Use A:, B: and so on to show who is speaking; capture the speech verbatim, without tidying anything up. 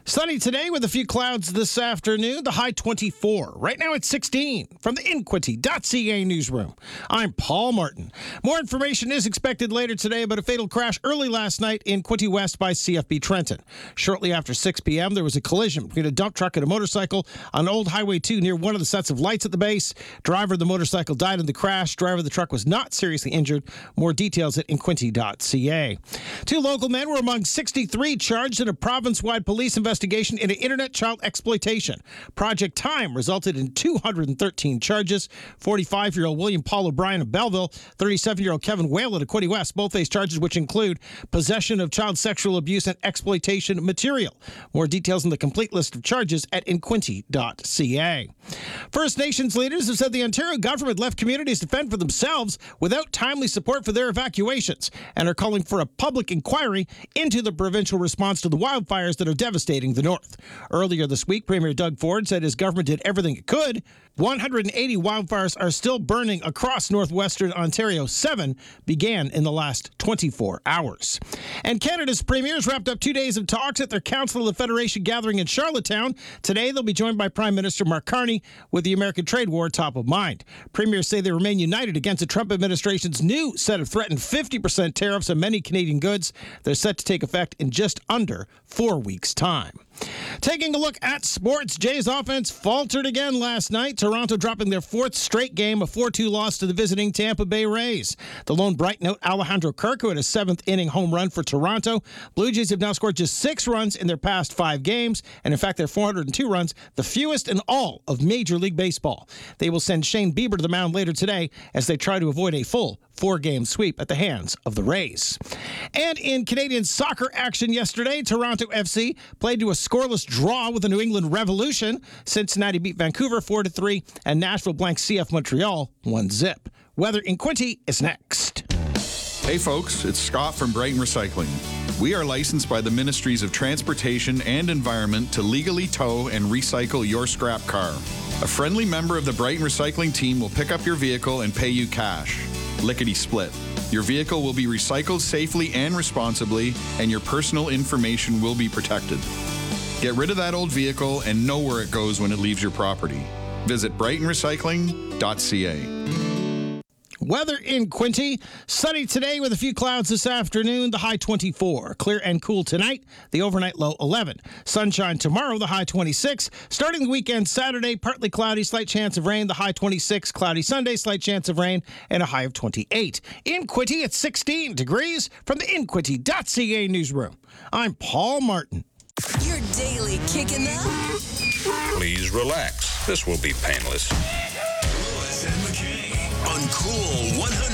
A: Sunny today with a few clouds this afternoon. The high twenty-four. Right now it's sixteen. From the Inquity dot C A newsroom, I'm Paul Martin. More information is expected later today about a fatal crash early last night in Quinte West by C F B Trenton. Shortly after six p.m., there was a collision between a dump truck and a motorcycle on Old Highway two near one of the sets of lights at the base. Driver of the motorcycle died in the crash. Driver of the truck was not seriously injured. More details at Inquity dot C A. Two local men were among sixty-three charged in a province-wide police investigation into internet child exploitation. Project Time resulted in two hundred thirteen charges. forty-five-year-old William Paul O'Brien of Belleville, thirty-seven-year-old Kevin Whalen of Quinte West both face charges which include possession of child sexual abuse and exploitation material. More details on the complete list of charges at Inquity dot C A. First Nations leaders have said the Ontario government left communities to fend for themselves without timely support for their evacuations and are calling for a public inquiry into the provincial response to the wildfires that are devastating the north. Earlier this week, Premier Doug Ford said his government did everything it could. one hundred eighty wildfires are still burning across northwestern Ontario. Seven began in the last twenty-four hours. And Canada's premiers wrapped up two days of talks at their Council of the Federation gathering in Charlottetown. Today, they'll be joined by Prime Minister Mark Carney with the American trade war top of mind. Premiers say they remain united against the Trump administration's new set of threatened fifty percent tariffs on many Canadian goods. They're set to take effect in just under four weeks' time. Taking a look at sports, Jays offense faltered again last night. Toronto dropping their fourth straight game, a four two loss to the visiting Tampa Bay Rays. The lone bright note, Alejandro Kirk, who had a seventh inning home run for Toronto. Blue Jays have now scored just six runs in their past five games, and in fact, their four hundred two runs, the fewest in all of Major League Baseball. They will send Shane Bieber to the mound later today as they try to avoid a full four-game sweep at the hands of the Rays. And in Canadian soccer action yesterday, Toronto F C played to a scoreless draw with the New England Revolution. Cincinnati beat Vancouver four to three, and Nashville blanked C F Montreal one zip. Weather in Quinte is next.
B: Hey folks, it's Scott from Brighton Recycling. We are licensed by the Ministries of Transportation and Environment to legally tow and recycle your scrap car. A friendly member of the Brighton Recycling team will pick up your vehicle and pay you cash. Lickety split. Your vehicle will be recycled safely and responsibly, and your personal information will be protected. Get rid of that old vehicle and know where it goes when it leaves your property. Visit Brighton Recycling dot C A.
A: Weather in Quinte, sunny today with a few clouds this afternoon, the high twenty-four. Clear and cool tonight, the overnight low eleven. Sunshine tomorrow, the high twenty-six. Starting the weekend Saturday, partly cloudy, slight chance of rain, the high twenty-six. Cloudy Sunday, slight chance of rain, and a high of twenty-eight. In Quinte, it's sixteen degrees from the Inquity dot C A newsroom. I'm Paul Martin.
C: Your daily kicking up.
D: Please relax. This will be painless.
C: Lewis and McKay on Cool one hundred.